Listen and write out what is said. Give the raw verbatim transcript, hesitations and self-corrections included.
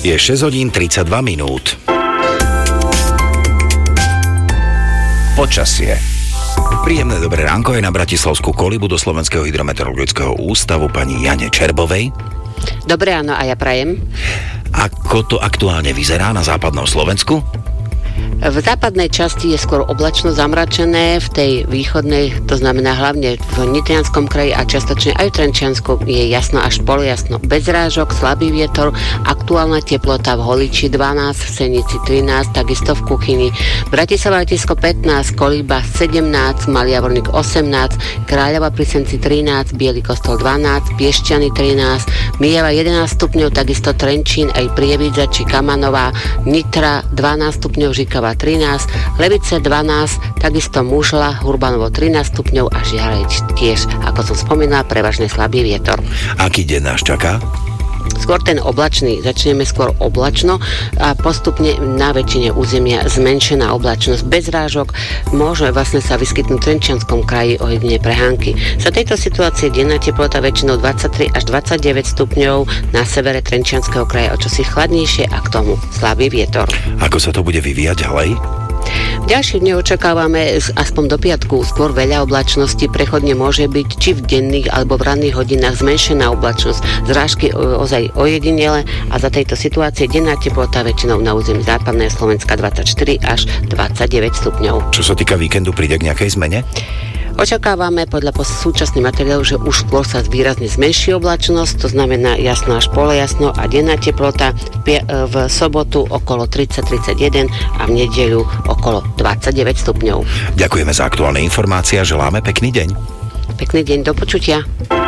Je šesť hodín tridsaťdva minút. Počasie. Príjemné dobré ránko aj na Bratislavskú kolibu do Slovenského hydrometeorologického ústavu pani Jane Čerbovej. Dobré ráno a ja prajem. Ako to aktuálne vyzerá na západnom Slovensku? V západnej časti je skôr oblačno zamračené, v tej východnej, to znamená hlavne v Nitrianskom kraji a čiastočne aj v Trenčiansku je jasno až polojasno. Bez rážok, slabý vietor, aktuálna teplota v Holiči dvanásť, v Senici trinásť, takisto v Kuchyni. Bratislava Letisko pätnásť, Kolíba sedemnásť, Malý Javorník osemnásť, Kráľova pri Senci trinásť, Biely Kostol dvanásť, Piešťany trinásť, Myjava jedenásť stupňov, takisto Trenčín, aj Prievidza či Kamanová, Nitra dvanásť stupňov, Žikava trinásť, Levice dvanásť, takisto Mužla, Hurbanovo trinásť stupňov a Žiareč tiež, ako som spomínala, prevažne slabý vietor. Aký deň nás čaká? Skôr ten oblačný, začneme skôr oblačno a postupne na väčšine územia zmenšená oblačnosť bez rážok, môže vlastne sa vyskytnúť v Trenčianskom kraji ojedine prehánky. Za tejto situácie denná teplota väčšinou dvadsaťtri až dvadsaťdeväť stupňov, na severe Trenčianskeho kraja o čosi chladnejšie a k tomu slabý vietor. Ako sa to bude vyvíjať ďalej? V ďalších dňoch očakávame aspoň do piatku skôr veľa oblačnosti, prechodne môže byť či v denných alebo v ranných hodinách zmenšená oblačnosť, zrážky ozaj ojedinele a za tejto situácie denná teplota väčšinou na území západného Slovenska dvadsaťštyri až dvadsaťdeväť stupňov. Čo sa týka víkendu, príde k nejakej zmene? Očakávame podľa súčasných materiálov, že už skôr sa výrazne zmenší oblačnosť, to znamená jasno až polojasno a denná teplota v, v sobotu okolo tridsať tridsaťjeden a v nedeľu okolo dvadsaťdeväť stupňov. Ďakujeme za aktuálne informácie a želáme pekný deň. Pekný deň, do počutia.